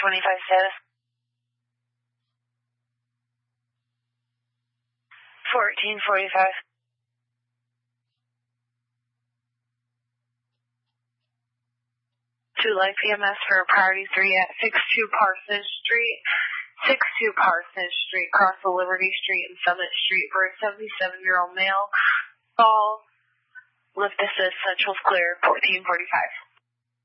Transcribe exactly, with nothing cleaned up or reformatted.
twenty-five status. fourteen forty-five. Two light P M S for priority three at six two Parsons Street. six two Parsons Street, cross the Liberty Street and Summit Street for a seventy-seven-year-old male. Call, lift assist, central's clear, fourteen forty-five.